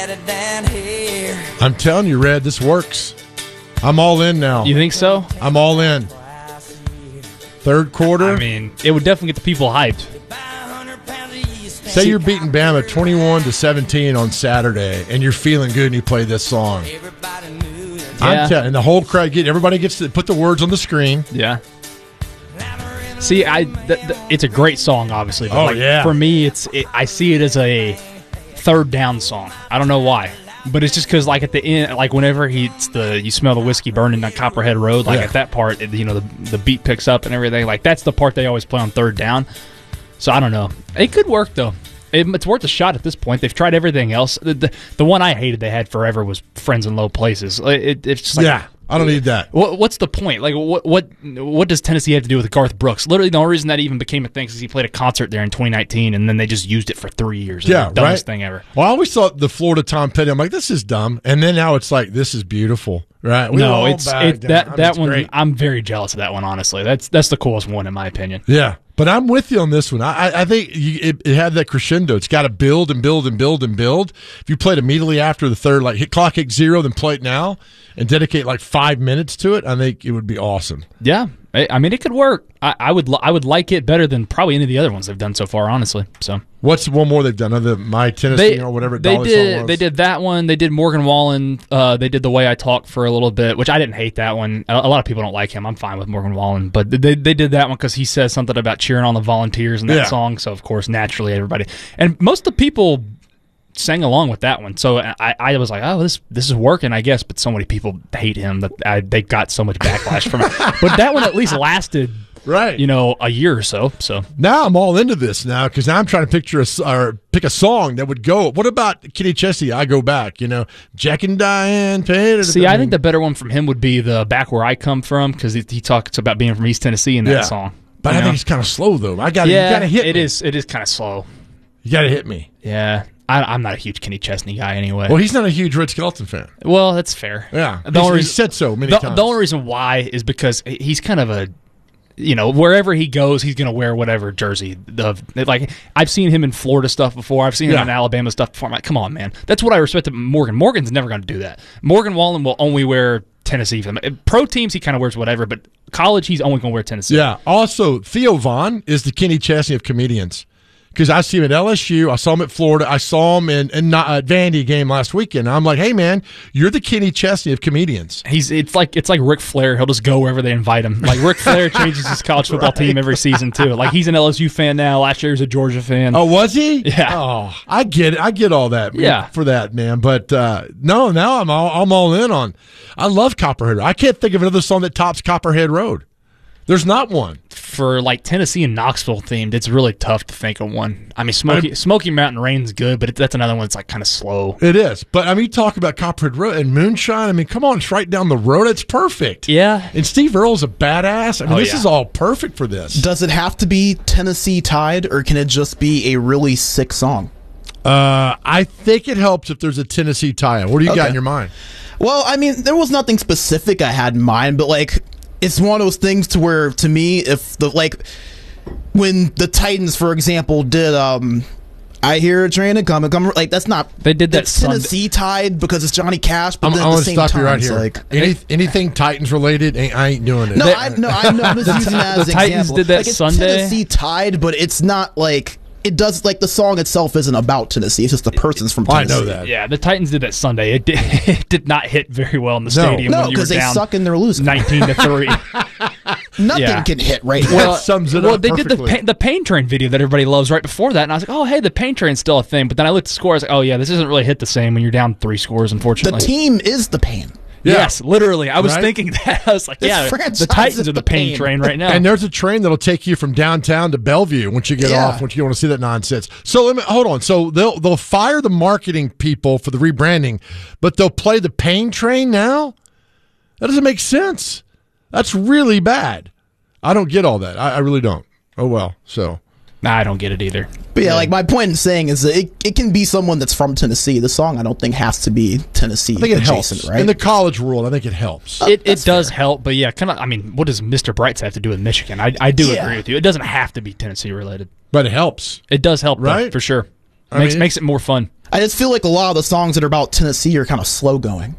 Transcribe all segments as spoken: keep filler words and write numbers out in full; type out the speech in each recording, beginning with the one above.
headed down here. I'm telling you, Red, this works. I'm all in now. You think so? I'm all in. Third quarter. I mean, it would definitely get the people hyped. Say you're beating Bama twenty-one to seventeen on Saturday, and you're feeling good, and you play this song. Yeah. I'm telling, and the whole crowd get everybody gets to put the words on the screen. Yeah. See, I th- th- it's a great song, obviously. But Oh, like, yeah. For me, it's it, I see it as a third down song. I don't know why, but it's just because like at the end, like whenever he it's the you smell the whiskey burning on Copperhead Road, like Yeah. at that part, it, you know the the beat picks up and everything. Like that's the part they always play on third down. So I don't know. It could work though. It, it's worth a shot at this point. They've tried everything else. The, the, the one I hated they had forever was Friends in Low Places. It, it's just like, Yeah, I don't need that. What, what's the point? Like, what what what does Tennessee have to do with Garth Brooks? Literally, the only reason that even became a thing is he played a concert there in twenty nineteen, and then they just used it for three years. It was Yeah, the dumbest right? thing ever. Well, I always thought the Florida Tom Petty. I'm like, this is dumb, and then now it's like, this is beautiful, right? We no, all it's back it, down. that I mean, that it's one. great. I'm very jealous of that one. Honestly, that's that's the coolest one in my opinion. Yeah, but I'm with you on this one. I, I- I think you, it, it had that crescendo. It's got to build and build and build and build. If you played immediately after the third, like hit clock hit zero, then play it now and dedicate like five minutes to it, I think it would be awesome. Yeah, I, I mean, it could work. I, I would li- I would like it better than probably any of the other ones they've done so far. Honestly, so. What's one more they've done? Other than My Tennessee or whatever they Dolly did. song was? They did that one. They did Morgan Wallen. Uh, they did The Way I Talk for a little bit, which I didn't hate that one. A, a lot of people don't like him. I'm fine with Morgan Wallen, but they they did that one because he says something about cheering on the Volunteers in that Yeah. song. So of course, naturally, everybody and most of the people sang along with that one. So I, I was like, oh, this this is working, I guess. But so many people hate him that I, they got so much backlash from it. But that one at least lasted. Right. You know, a year or so. So Now I'm all into this now because now I'm trying to picture a s- or pick a song that would go. What about Kenny Chesney? I Go Back. You know, Jack and Diane. Pay see, I think the better one from him would be the Back Where I Come From because he, he talks about being from East Tennessee in that Yeah. song. But You I know? think it's kind of slow though. I got to yeah, you got to hit it me. is. It is kind of slow. You got to hit me. Yeah, I, I'm not a huge Kenny Chesney guy anyway. Well, he's not a huge Red Skelton fan. Well, that's fair. Yeah, The He's- only he reason- said so many the, times. the only reason why is because he's kind of a, you know, wherever he goes, he's going to wear whatever jersey. The like I've seen him in Florida stuff before. I've seen him Yeah. in Alabama stuff before. I'm like, come on, man. That's what I respect of Morgan. Morgan's never going to do that. Morgan Wallen will only wear Tennessee. For them. Pro teams, he kind of wears whatever, but college, he's only going to wear Tennessee. Yeah. Also, Theo Vaughn is the Kenny Chesney of comedians. Because I see him at L S U, I saw him at Florida, I saw him in, in uh, at Vandy game last weekend. I'm like, hey man, you're the Kenny Chesney of comedians. He's it's like it's like Ric Flair. He'll just go wherever they invite him. Like Ric Flair changes his college football team every season too. Like he's an L S U fan now. Last year he was a Georgia fan. Oh, was he? Yeah. Oh, I get it. I get all that. Yeah. For that, man. But uh, no, now I'm all I'm all in on. I love Copperhead. I can't think of another song that tops Copperhead Road. There's not one. For like Tennessee and Knoxville themed, it's really tough to think of one. I mean, Smoky I- Smoky Mountain Rain's good, but it, that's another one that's like kind of slow. It is. But I mean, you talk about Copperhead Road and Moonshine. I mean, come on, it's right down the road. It's perfect. Yeah. And Steve Earle's a badass. I mean, Oh, this yeah. is all perfect for this. Does it have to be Tennessee Tide, or can it just be a really sick song? Uh, I think it helps if there's a Tennessee tie-in. What do you got Okay. in your mind? Well, I mean, there was nothing specific I had in mind, but like, it's one of those things to where, to me, if the like, when the Titans, for example, did um, I hear a train a coming, coming, like that's not They did that it's Sunday- Tennessee Tide because it's Johnny Cash, but I'm, then I'm at going the to same stop time, you right it's here. like. Any, anything Titans related, ain't, I ain't doing it. No, They- I no, I know. I'm just using that as the an Titans example. did that like, it's Sunday. Tennessee Tide, but it's not like it does. Like the song itself isn't about Tennessee. It's just the person's from I Tennessee. know that. Yeah, the Titans did that Sunday. It did, it did not hit very well in the No. stadium No, when you were because they down suck and they're losing. nineteen to three. Nothing Yeah. can hit right now. Well, sums it well, up they did the perfectly. pain, the Pain Train video that everybody loves right before that, and I was like, oh, hey, the Pain Train's still a thing. But then I looked at the score, I was like, oh yeah, this isn't really hit the same when you're down three scores, the unfortunately. team is the pain. Yeah. Yes, literally. I was Right? thinking that. I was like, This yeah, franchise the Titans is are the the Pain pain. Train right now. And there's a train that'll take you from downtown to Bellevue once you get Yeah. off, once you want to see that nonsense. So let me hold on. So they'll they'll fire the marketing people for the rebranding, but they'll play the Pain Train now? That doesn't make sense. That's really bad. I don't get all that. I, I really don't. Oh well. So Nah, I don't get it either. But yeah, like my point in saying is that it, it can be someone that's from Tennessee. The song I don't think has to be Tennessee I think it adjacent, helps. right? In the college world, I think it helps. It, it that's does help, but yeah, kind of. I mean, what does Mister Brights have to do with Michigan? I, I do Yeah. agree with you. It doesn't have to be Tennessee related. But it helps. It does help, though, Right? for sure. I Makes mean, makes it more fun. I just feel like a lot of the songs that are about Tennessee are kind of slow going.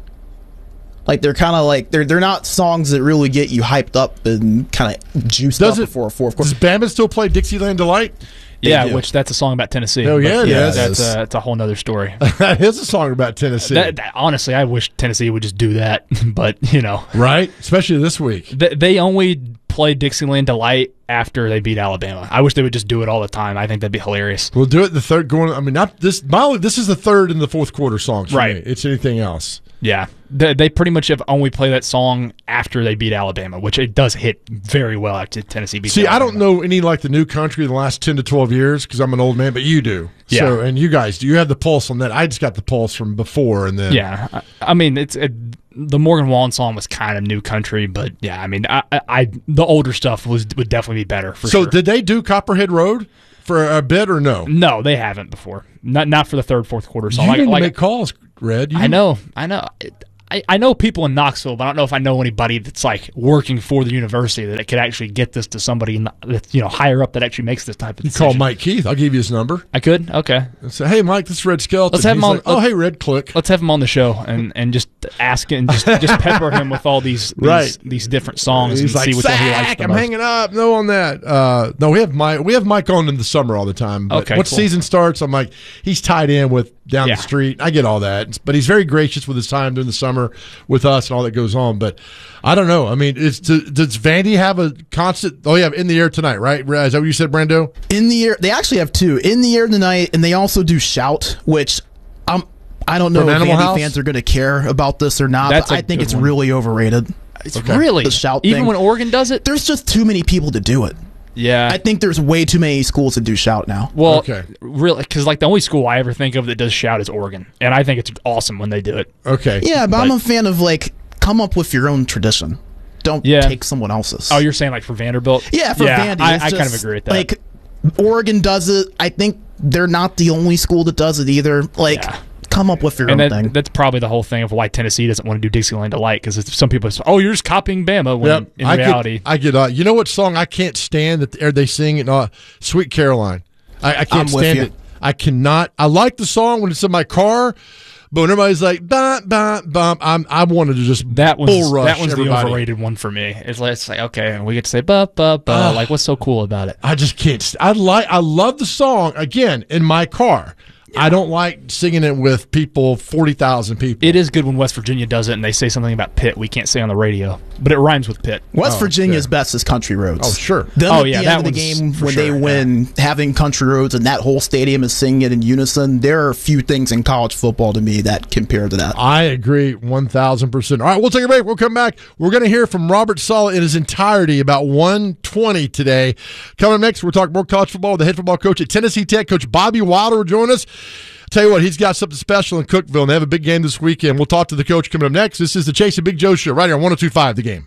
Like they're kind of like they're they're not songs that really get you hyped up and kind of juiced Does up it, before a fourth Does quarter. Bama still play Dixieland Delight? Yeah, do. which that's a song about Tennessee. Oh, yeah, But it Yeah, is. That's a, that's a whole nother story. That is a song about Tennessee. That, that, honestly, I wish Tennessee would just do that, but you know, right? Especially this week. they, they only play Dixieland Delight after they beat Alabama. I wish they would just do it all the time. I think that'd be hilarious. We'll do it in the third going. I mean, not this. My, this is the third and the fourth quarter songs. For Right. me. It's anything else. Yeah, they, they pretty much have only play that song after they beat Alabama, which it does hit very well after Tennessee beats See, Alabama. I don't know any like the new country in the last ten to twelve years because I'm an old man, but you do. Yeah. So, and you guys do. You have the pulse on that. I just got the pulse from before, and then Yeah, I, I mean, it's it, the Morgan Wallen song was kind of new country, but yeah, I mean, I, I, I the older stuff was would definitely be better for So, sure. did they do Copperhead Road for a bit or no? No, they haven't before. Not not for the third, fourth quarter song. You Like, didn't like- make calls, Red. You I know, I know. It, I, I know people in Knoxville, but I don't know if I know anybody that's like working for the university that could actually get this to somebody in the, that's you know higher up that actually makes this type of You decision. call Mike Keith. I'll give you his number. I could. Okay, And say, hey, Mike, this is Red Skeleton. Let's have He's him on- like, oh, hey, Red, click. let's have him on the show and, and just ask and just just pepper him with all these these, Right. these different songs He's and like, see which one he likes Zach, the I'm most. hanging up. No on that. Uh, no, we have Mike. We have Mike on in the summer all the time. But Okay, once cool. season starts, I'm like, he's tied in with down Yeah. the street. I get all that, but he's very gracious with his time during the summer with us and all that goes on. But I don't know. I mean, is, does, does Vandy have a constant? Oh, yeah, in the air tonight, right? Is that what you said, Brando? In the air, they actually have two in the air tonight, and they also do shout, which I'm. I don't know From if Animal Vandy House? fans are going to care about this or not. That's but a I think good it's one. really overrated. It's Okay. really The shout even thing. when Oregon does it. There's just too many people to do it. Yeah, I think there's way too many schools that do shout now. Well, Okay. really, because like the only school I ever think of that does shout is Oregon, and I think it's awesome when they do it. Okay. Yeah, but, I'm But- a fan of like come up with your own tradition. Don't Yeah. take someone else's. Oh, you're saying like for Vanderbilt? yeah, for yeah, Vandy, I, it's I kind of just, agree with that. Like Oregon does it. I think they're not the only school that does it either. Like Yeah. come up with your and own that, thing. that's probably the whole thing of why Tennessee doesn't want to do Dixieland Delight because some people say, "Oh, you're just copying Bama." When Yep. in I reality, get, I get. Uh, you know what song I can't stand that or they sing it? Uh, Sweet Caroline. I, I can't I'm with stand you. it. I cannot. I like the song when it's in my car, but when everybody's like bump bump bump, I'm I wanted to just that bull one's rush that one's everybody. the overrated one for me. It's like, it's like okay, we get to say "ba ba ba." Ugh. Like, what's so cool about it? I just can't. st- I like. I love the song again in my car. I don't like singing it with people, forty thousand people. It is good when West Virginia does it and they say something about Pitt we can't say on the radio, but it rhymes with Pitt. West Oh, Virginia's yeah. best is Country Roads. Oh, sure. Them Oh, at yeah, the that end of the one's game for when sure, they yeah. win, having Country Roads and that whole stadium is singing it in unison. There are a few things in college football to me that compare to that. I agree one thousand percent. All right, we'll take a break. We'll come back. We're going to hear from Robert Saleh in his entirety about one twenty today. Coming up next, we're talking more college football with the head football coach at Tennessee Tech, Coach Bobby Wilder, will join us. Tell you what, he's got something special in Cookeville, and they have a big game this weekend. We'll talk to the coach coming up next. This is the Chase and Big Joe Show right here on one oh two point five The Game.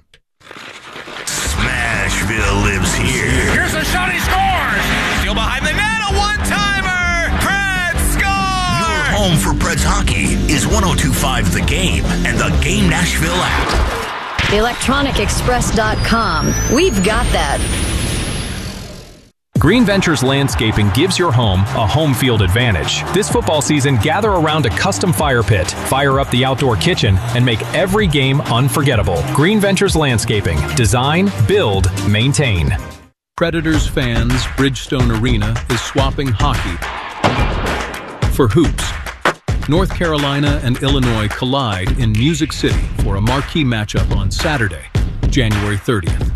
Smashville lives here. Here's a shot, he scores! Still behind the net, a one-timer! Preds Your score! home for Preds hockey is one oh two point five The Game and the Game Nashville app. electronic express dot com. We've got that. Green Ventures Landscaping gives your home a home field advantage. This football season, gather around a custom fire pit, fire up the outdoor kitchen, and make every game unforgettable. Green Ventures Landscaping. Design, build, maintain. Predators fans, Bridgestone Arena is swapping hockey for hoops. North Carolina and Illinois collide in Music City for a marquee matchup on Saturday, January thirtieth.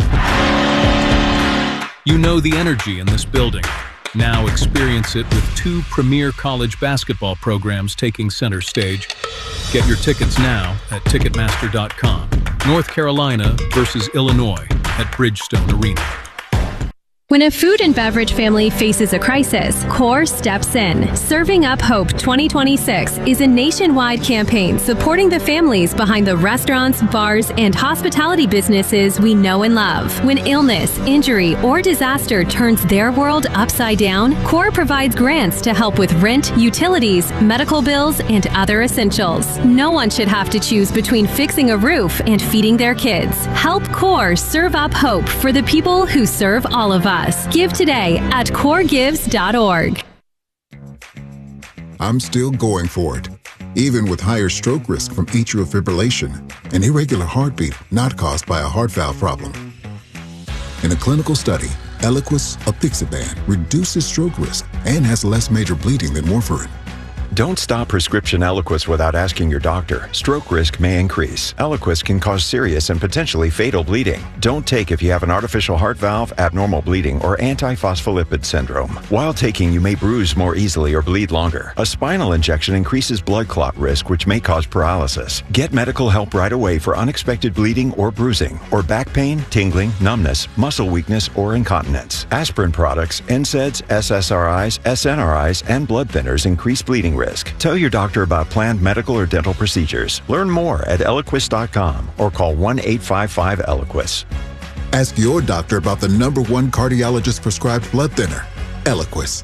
You know the energy in this building. Now experience it with two premier college basketball programs taking center stage. Get your tickets now at Ticketmaster dot com. North Carolina versus Illinois at Bridgestone Arena. When a food and beverage family faces a crisis, CORE steps in. Serving Up Hope twenty twenty-six is a nationwide campaign supporting the families behind the restaurants, bars, and hospitality businesses we know and love. When illness, injury, or disaster turns their world upside down, CORE provides grants to help with rent, utilities, medical bills, and other essentials. No one should have to choose between fixing a roof and feeding their kids. Help CORE serve up hope for the people who serve all of us. Give today at core gives dot org. I'm still going for it, even with higher stroke risk from atrial fibrillation, an irregular heartbeat not caused by a heart valve problem. In a clinical study, Eliquis, apixaban, reduces stroke risk and has less major bleeding than warfarin. Don't stop prescription Eliquis without asking your doctor. Stroke risk may increase. Eliquis can cause serious and potentially fatal bleeding. Don't take if you have an artificial heart valve, abnormal bleeding, or antiphospholipid syndrome. While taking, you may bruise more easily or bleed longer. A spinal injection increases blood clot risk, which may cause paralysis. Get medical help right away for unexpected bleeding or bruising, or back pain, tingling, numbness, muscle weakness, or incontinence. Aspirin products, N SAIDs, S S R Is, S N R Is, and blood thinners increase bleeding risk. Tell your doctor about planned medical or dental procedures. Learn more at Eliquis dot com or call one eight five five Eliquis. Ask your doctor about the number one cardiologist prescribed blood thinner, Eliquis.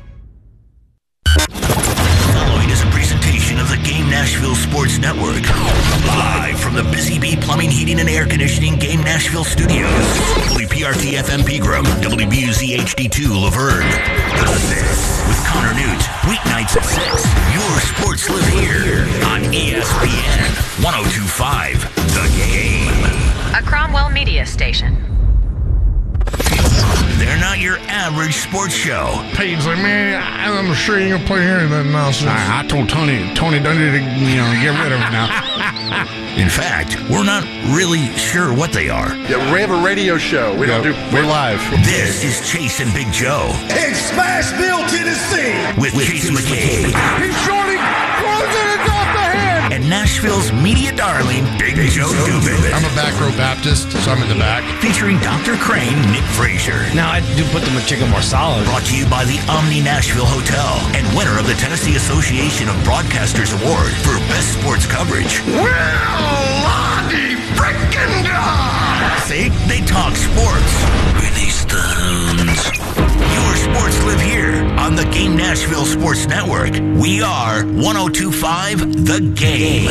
Following is a presentation of the Game Nashville Sports Network. Live from the Busy Bee Plumbing, Heating, and Air Conditioning Game Nashville Studios. W P R T F M Pegram, W B U Z H D two Laverne. The Fifth with Connor Newt. Weeknights at six. Your sports live here on E S P N one oh two point five The Game. A Cromwell Media station. They're not your average sports show. Payne's like, man, I'm sure you ain't gonna play here anything nonsense. I, I told Tony, Tony Dundee to, you know, get rid of it now. In fact, we're not really sure what they are. Yeah, we have a radio show. We Yeah, don't do. we're live. This is Chase and Big Joe In Smashville, Tennessee. with, with Chase McCabe He's shorting. Closing it off the head. and Nashville's media darling, Big Joe Dubin. I'm a back row Baptist, so I'm in the back. Featuring Doctor Crane, Nick Frazier. Now I do put the McChicken more solid. Brought to you by the Omni Nashville Hotel and winner of the Tennessee Association of Broadcasters Award for Best Sports Coverage. See, they talk sports. Release the hounds. Your sports live here on the Game Nashville Sports Network. We are one oh two point five The Game.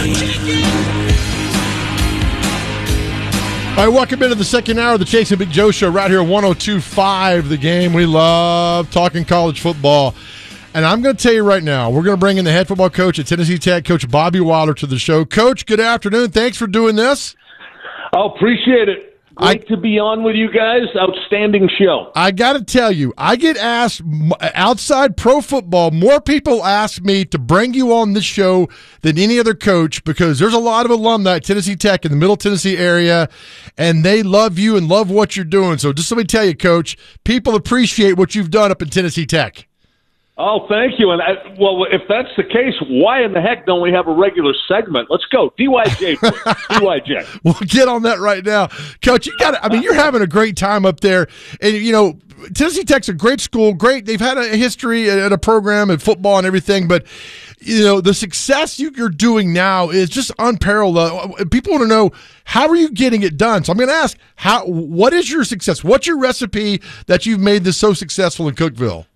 All right, welcome into the second hour of the Chase and Big Joe Show right here at one oh two point five The Game. We love talking college football. And I'm going to tell you right now, we're going to bring in the head football coach at Tennessee Tech, Coach Bobby Wilder, to the show. Coach, good afternoon. Thanks for doing this. Oh, appreciate it. Great I, to be on with you guys. Outstanding show. I got to tell you, I get asked outside pro football, more people ask me to bring you on this show than any other coach because there's a lot of alumni at Tennessee Tech in the Middle Tennessee area, and they love you and love what you're doing. So just let me tell you, Coach, people appreciate what you've done up in Tennessee Tech. Oh, thank you. And I, well, if that's the case, why in the heck don't we have a regular segment? Let's go. D Y J, please. D Y J. We'll get on that right now. Coach, you got it. I mean, you're having a great time up there. And, you know, Tennessee Tech's a great school. Great. They've had a history and a program and football and everything. But, you know, the success you're doing now is just unparalleled. People want to know, how are you getting it done? So I'm going to ask, how? what is your success? What's your recipe that you've made this so successful in Cookeville?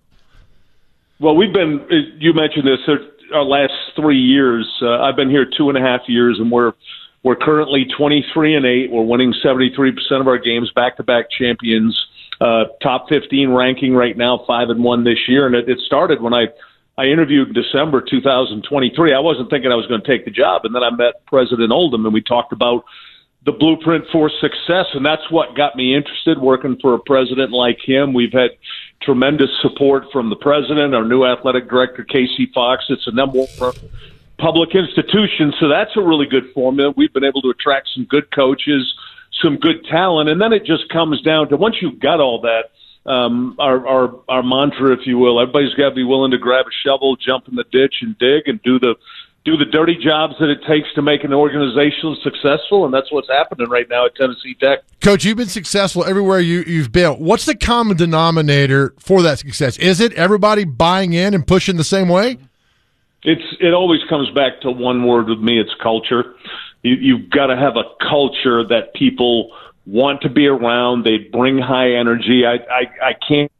Well, we've been, you mentioned this, our last three years. Uh, I've been here two and a half years, and we're we're currently twenty-three and eight. We're winning seventy-three percent of our games, back-to-back champions, uh, top fifteen ranking right now, five and one this year. And it, it started when I, I interviewed in December two thousand twenty-three. I wasn't thinking I was going to take the job, and then I met President Oldham, and we talked about the blueprint for success, and that's what got me interested, working for a president like him. We've had tremendous support from the president, our new athletic director, Casey Fox. It's a number one public institution, so that's a really good formula. We've been able to attract some good coaches, some good talent, and then it just comes down to, once you've got all that, um, our, our, our mantra, if you will, everybody's got to be willing to grab a shovel, jump in the ditch, and dig, and do the do the dirty jobs that it takes to make an organization successful, and that's what's happening right now at Tennessee Tech. Coach, you've been successful everywhere you, you've been. What's the common denominator for that success? Is it everybody buying in and pushing the same way? It's It always comes back to one word with me. It's culture. You, you've got to have a culture that people want to be around. They bring high energy. I, I, I can't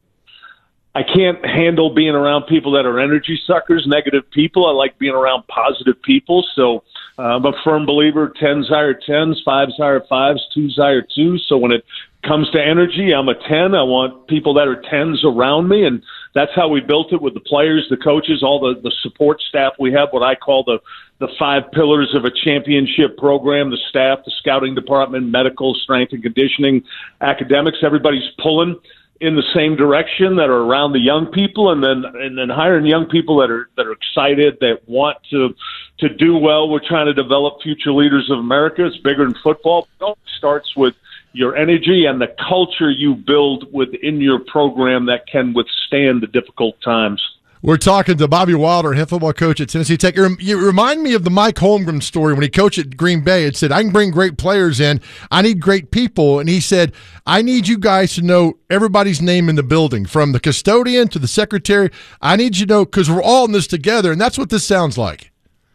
I can't handle being around people that are energy suckers, negative people. I like being around positive people. So uh, I'm a firm believer, tens hire tens, fives hire fives, twos hire twos. So when it comes to energy, I'm a ten. I want people that are tens around me. And that's how we built it with the players, the coaches, all the, the support staff we have, what I call the, the five pillars of a championship program, the staff, the scouting department, medical, strength and conditioning, academics. Everybody's pulling in the same direction, that are around the young people, and then and then hiring young people that are that are excited, that want to to do well. We're trying to develop future leaders of America. It's bigger than football. It starts with your energy and the culture you build within your program that can withstand the difficult times. We're talking to Bobby Wilder, head football coach at Tennessee Tech. You remind me of the Mike Holmgren story when he coached at Green Bay. It said, I can bring great players in. I need great people. And he said, I need you guys to know everybody's name in the building, from the custodian to the secretary. I need you to know, because we're all in this together, and that's what this sounds like.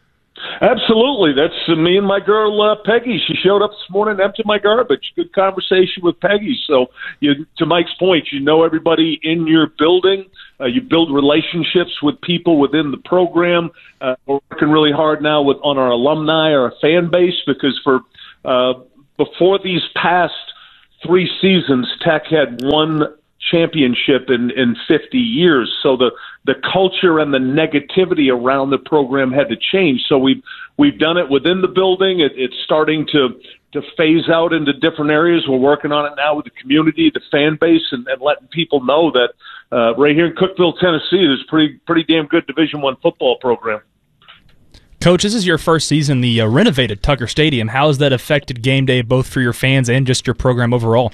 Absolutely. That's uh, me and my girl, uh, Peggy. She showed up this morning and emptied my garbage. Good conversation with Peggy. So, you, to Mike's point, you know everybody in your building. Uh, you build relationships with people within the program. Uh, we're working really hard now with on our alumni, our fan base, because for uh, before these past three seasons, Tech had one championship in, in fifty years. So the, the culture and the negativity around the program had to change. So we've, we've done it within the building. It, it's starting to, to phase out into different areas. We're working on it now with the community, the fan base, and, and letting people know that uh, right here in Cookeville, Tennessee, there's a pretty, pretty damn good Division One football program. Coach, this is your first season, the uh, renovated Tucker Stadium. How has that affected game day, both for your fans and just your program overall?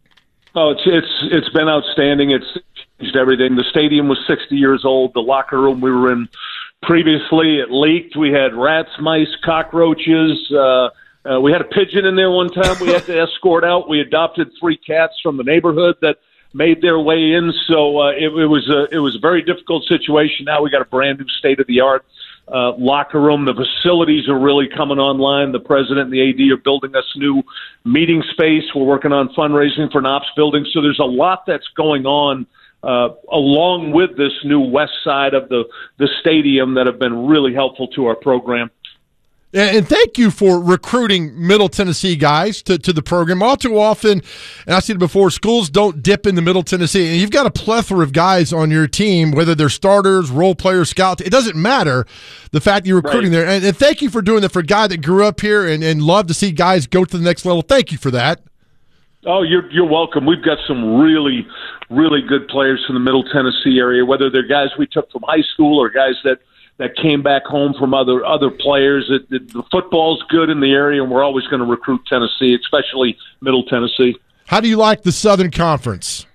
Oh, it's it's it's been outstanding. It's changed everything. The stadium was sixty years old. The locker room we were in previously, it leaked. We had rats, mice, cockroaches. Uh, uh, we had a pigeon in there one time we had to escort out. We adopted three cats from the neighborhood that made their way in. So uh, it, it was a it was a very difficult situation. Now we got a brand new state of the art uh, locker room. The facilities are really coming online. The president and the A D are building us new meeting space. We're working on fundraising for an ops building. So there's a lot that's going on uh, along with this new west side of the, the stadium that have been really helpful to our program. And thank you for recruiting Middle Tennessee guys to, to the program. All too often, and I've seen it before, schools don't dip into Middle Tennessee. And you've got a plethora of guys on your team, whether they're starters, role players, scouts. It doesn't matter the fact you're recruiting right there. And, and thank you for doing that for a guy that grew up here and, and loved to see guys go to the next level. Thank you for that. Oh, you're you're welcome. We've got some really, really good players from the Middle Tennessee area, whether they're guys we took from high school or guys that that came back home from other other players. It, it, the football's good in the area, and we're always going to recruit Tennessee, especially Middle Tennessee. How do you like the Southern Conference?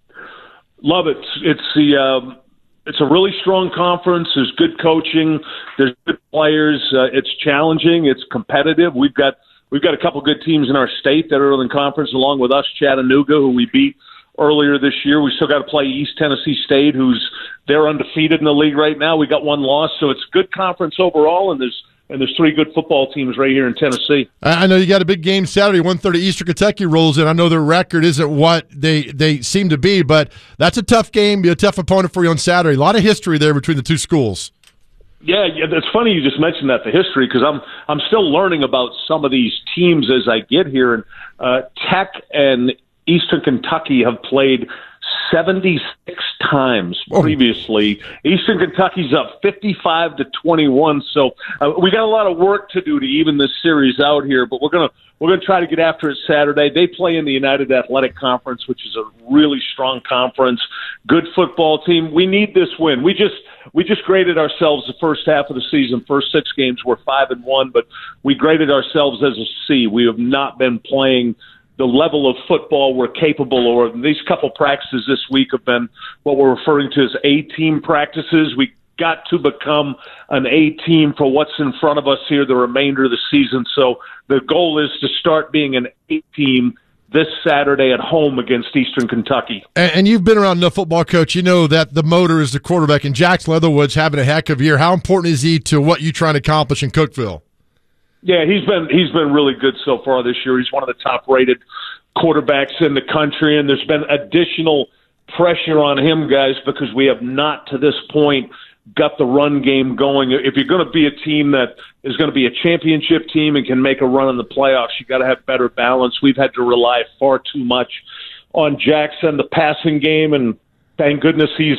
Love it. It's the um, it's a really strong conference. There's good coaching. There's good players. Uh, it's challenging. It's competitive. We've got we've got a couple good teams in our state that are in the conference, along with us, Chattanooga, who we beat earlier this year. We still got to play East Tennessee State, who's they're undefeated in the league right now. We got one loss, so it's a good conference overall, and there's and there's three good football teams right here in Tennessee. I know you got a big game Saturday. one thirty Eastern Kentucky rolls in. I know their record isn't what they, they seem to be, but that's a tough game, be a tough opponent for you on Saturday. A lot of history there between the two schools. Yeah, yeah, it's funny you just mentioned that, the history, because I'm I'm still learning about some of these teams as I get here. And uh, Tech and Eastern Kentucky have played seventy-six times previously. Oh. Eastern Kentucky's up fifty-five to twenty-one, so uh, we got a lot of work to do to even this series out here. But we're gonna we're gonna try to get after it Saturday. They play in the United Athletic Conference, which is a really strong conference. Good football team. We need this win. We just we just graded ourselves the first half of the season. First six games we're five and one, but we graded ourselves as a C. We have not been playing the level of football we're capable, or these couple practices this week have been what we're referring to as A-team practices. We got to become an A-team for what's in front of us here the remainder of the season. So the goal is to start being an A-team this Saturday at home against Eastern Kentucky. And, and you've been around enough football, Coach. You know that the motor is the quarterback, and Jax Leatherwood's having a heck of a year. How important is he to what you're trying to accomplish in Cookeville? Yeah, he's been he's been really good so far this year. He's one of the top-rated quarterbacks in the country, and there's been additional pressure on him, guys, because we have not to this point got the run game going. If you're going to be a team that is going to be a championship team and can make a run in the playoffs, you got to have better balance. We've had to rely far too much on Jackson, the passing game, and thank goodness he's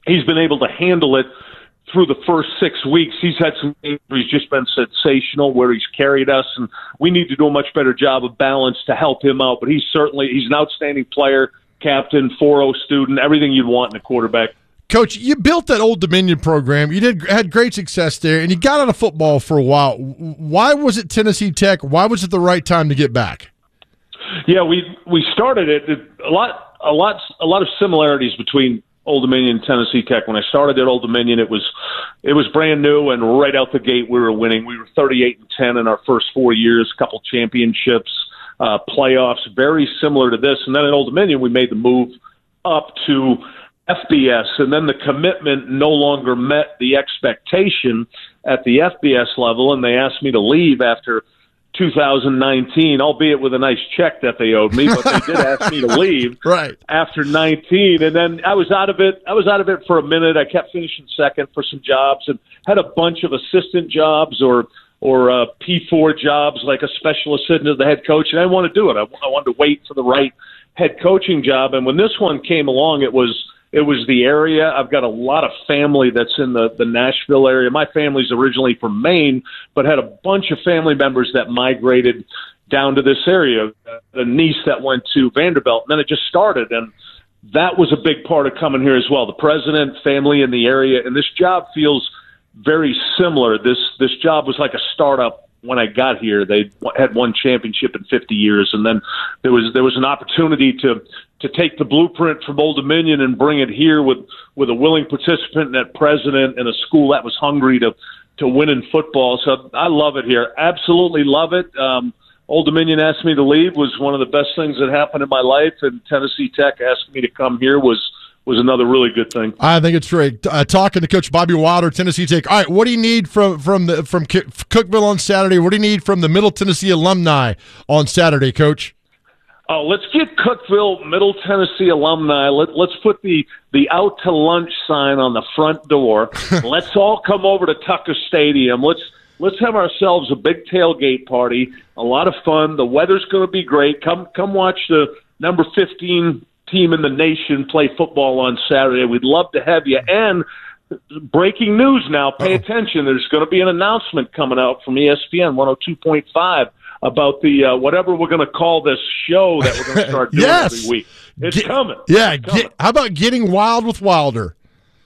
he's been able to handle it through the first six weeks. He's had some games where he's just been sensational, where he's carried us, and we need to do a much better job of balance to help him out. But he's certainly he's an outstanding player, captain, four oh student, everything you'd want in a quarterback. Coach, you built that Old Dominion program. You did had great success there, and you got out of football for a while. Why was it Tennessee Tech? Why was it the right time to get back? Yeah, we we started it a lot, a lot, a lot of similarities between Old Dominion and Tennessee Tech. When I started at Old Dominion, it was it was brand new, and right out the gate we were winning. We were thirty-eight and ten in our first four years, a couple championships, uh, playoffs, very similar to this. And then at Old Dominion, we made the move up to F B S, and then the commitment no longer met the expectation at the F B S level, and they asked me to leave after two thousand nineteen, albeit with a nice check that they owed me, but they did ask me to leave right after nineteen. And then I was out of it. I was out of it for a minute. I kept finishing second for some jobs and had a bunch of assistant jobs or or uh, P four jobs, like a special assistant to the head coach, and I didn't want to do it. I, I wanted to wait for the right head coaching job. And when this one came along, it was It was the area. I've got a lot of family that's in the, the Nashville area. My family's originally from Maine, but had a bunch of family members that migrated down to this area. A niece that went to Vanderbilt, and then it just started. And that was a big part of coming here as well. The president, family in the area, and this job feels very similar. This this job was like a startup. When I got here, they had one championship in fifty years, and then there was there was an opportunity to to take the blueprint from Old Dominion and bring it here with with a willing participant and that president and a school that was hungry to to win in football. So I love it here, absolutely love it. Um, Old Dominion asked me to leave, was one of the best things that happened in my life, and Tennessee Tech asking me to come here was. was another really good thing. I think it's great. Uh, talking to Coach Bobby Wilder, Tennessee Tech. All right, what do you need from from the from Cookeville on Saturday? What do you need from the Middle Tennessee alumni on Saturday, Coach? Oh, let's get Cookeville, Middle Tennessee alumni. Let, let's put the the out to lunch sign on the front door. Let's all come over to Tucker Stadium. Let's let's have ourselves a big tailgate party. A lot of fun. The weather's going to be great. Come come watch the number fifteen team in the nation play football on Saturday. We'd love to have you. And breaking news now, pay Uh-oh. attention. There's going to be an announcement coming out from E S P N one oh two point five about the uh, whatever we're going to call this show that we're going to start doing yes. every week. It's get, coming. Yeah. It's coming. Get, how about getting wild with Wilder?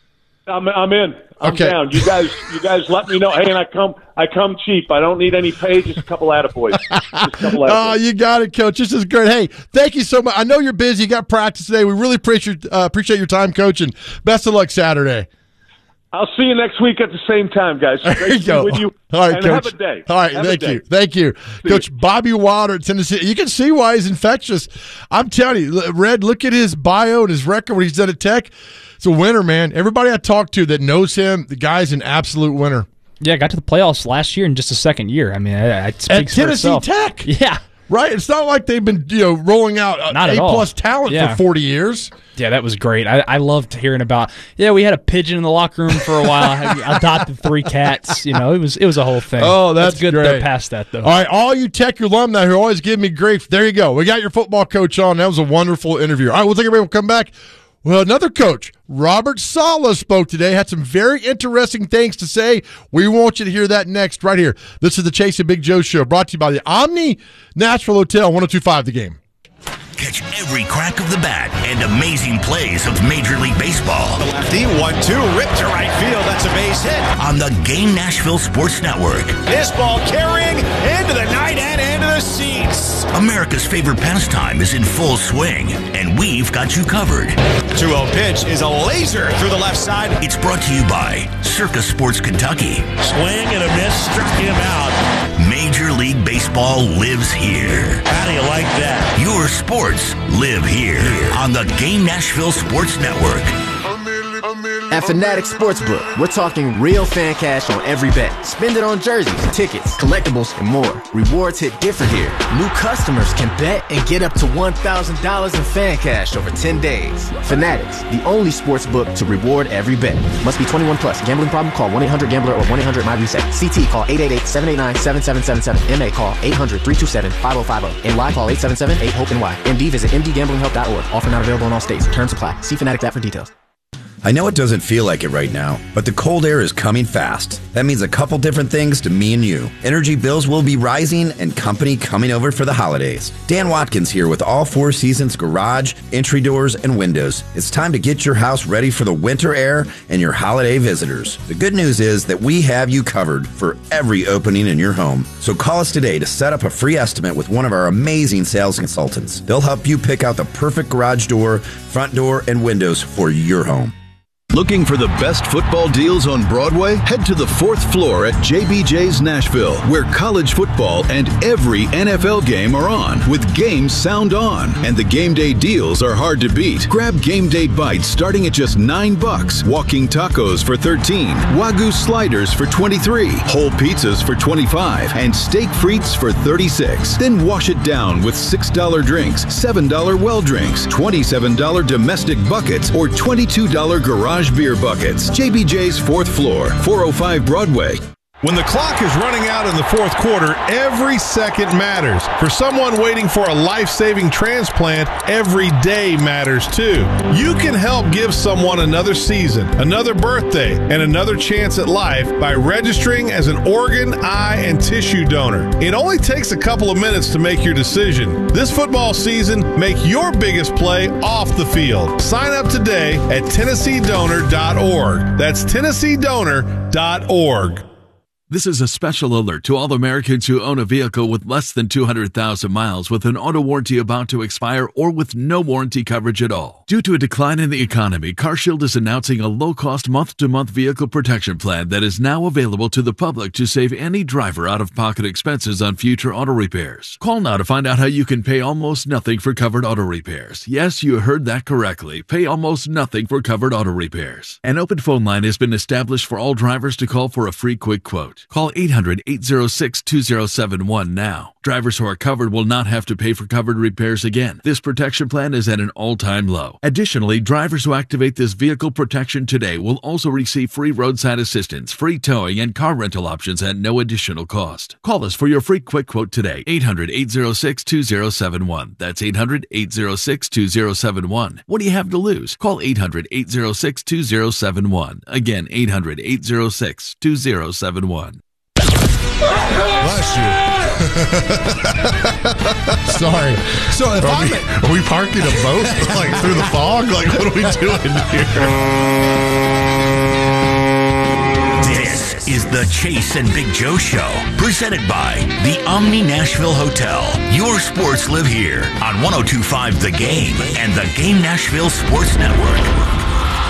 I'm, I'm in. I'm okay. down. You guys, you guys, let me know. Hey, and I come, I come cheap. I don't need any pay. Just a couple attaboys. Just a couple attaboys. Oh, you got it, Coach. This is great. Hey, thank you so much. I know you're busy. You got practice today. We really appreciate uh, appreciate your time, Coach, and best of luck Saturday. I'll see you next week at the same time, guys. There Great you go. With you. All right, and Coach. have a day. All right, have thank you. Thank you. See Coach you. Bobby Wilder at Tennessee. You can see why he's infectious. I'm telling you, Red, look at his bio and his record, what he's done at Tech. It's a winner, man. Everybody I talk to that knows him, the guy's an absolute winner. Yeah, got to the playoffs last year in just a second year. I mean, it speaks at for Tennessee itself. Tech. Yeah. Right? It's not like they've been, you know, rolling out A-plus talent yeah. for forty years. Yeah, that was great. I, I loved hearing about, yeah, we had a pigeon in the locker room for a while. I adopted three cats. You know, it was it was a whole thing. Oh, that's, that's good great. they're past that, though. All right, all you Tech alumni who always give me grief, there you go. We got your football coach on. That was a wonderful interview. All right, we'll take a break. We'll come back. Well, another coach, Robert Saleh, spoke today, had some very interesting things to say. We want you to hear that next right here. This is the Chase and Big Joe Show, brought to you by the Omni Nashville Hotel, one oh two point five The Game. Catch every crack of the bat and amazing plays of Major League Baseball. The lefty, one two, ripped to right field. That's a base hit. On the Game Nashville Sports Network. This ball carrying into the night and into the seats. America's favorite pastime is in full swing, and we've got you covered. two oh pitch is a laser through the left side. It's brought to you by Circa Sports Kentucky. Swing and a miss, struck him out. Major League Baseball lives here. How do you like that? Your sports live here on the Game Nashville Sports Network. At Fanatics Sportsbook, we're talking real fan cash on every bet. Spend it on jerseys, tickets, collectibles, and more. Rewards hit different here. New customers can bet and get up to one thousand dollars in fan cash over ten days. Fanatics, the only sportsbook to reward every bet. Must be twenty-one plus. Gambling problem? Call one eight hundred gambler or one eight hundred my reset. C T call eight eight eight, seven eight nine, seven seven seven seven. M A call eight hundred, three two seven, five oh five oh. N Y call eight seven seven, eight, HOPE N Y. M D visit m d gambling help dot org. Offer not available in all states. Terms apply. See Fanatics app for details. I know it doesn't feel like it right now, but the cold air is coming fast. That means a couple different things to me and you. Energy bills will be rising and company coming over for the holidays. Dan Watkins here with all Four Seasons garage, entry doors, and windows. It's time to get your house ready for the winter air and your holiday visitors. The good news is that we have you covered for every opening in your home. So call us today to set up a free estimate with one of our amazing sales consultants. They'll help you pick out the perfect garage door, front door, and windows for your home. Looking for the best football deals on Broadway? Head to the fourth floor at J B J's Nashville, where college football and every N F L game are on, with games sound on. And the game day deals are hard to beat. Grab game day bites starting at just nine bucks, walking tacos for thirteen, Wagyu sliders for twenty-three, whole pizzas for twenty-five, and steak frites for thirty-six. Then wash it down with six dollar drinks, seven dollar well drinks, twenty-seven dollar domestic buckets, or twenty-two dollar garage beer buckets. J B J's fourth floor, four oh five Broadway. When the clock is running out in the fourth quarter, every second matters. For someone waiting for a life-saving transplant, every day matters too. You can help give someone another season, another birthday, and another chance at life by registering as an organ, eye, and tissue donor. It only takes a couple of minutes to make your decision. This football season, make your biggest play off the field. Sign up today at Tennessee Donor dot org. That's Tennessee Donor dot org. This is a special alert to all Americans who own a vehicle with less than two hundred thousand miles with an auto warranty about to expire or with no warranty coverage at all. Due to a decline in the economy, CarShield is announcing a low-cost month-to-month vehicle protection plan that is now available to the public to save any driver out-of-pocket expenses on future auto repairs. Call now to find out how you can pay almost nothing for covered auto repairs. Yes, you heard that correctly. Pay almost nothing for covered auto repairs. An open phone line has been established for all drivers to call for a free quick quote. Call eight hundred, eight oh six, two oh seven one now. Drivers who are covered will not have to pay for covered repairs again. This protection plan is at an all-time low. Additionally, drivers who activate this vehicle protection today will also receive free roadside assistance, free towing, and car rental options at no additional cost. Call us for your free quick quote today. eight hundred, eight oh six, two oh seven one. That's eight hundred, eight oh six, two oh seven one. What do you have to lose? Call eight hundred, eight oh six, two oh seven one. Again, eight hundred, eight oh six, two oh seven one. Bless you. Sorry. So if are I'm we, are we parking a boat like through the fog? Like what are we doing here? This is the Chase and Big Joe Show, presented by the Omni Nashville Hotel. Your sports live here on one oh two point five The Game and the Game Nashville Sports Network.